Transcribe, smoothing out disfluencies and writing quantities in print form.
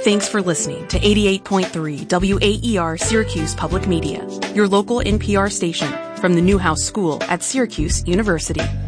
Thanks for listening to 88.3 WAER Syracuse Public Media, your local NPR station from the Newhouse School at Syracuse University.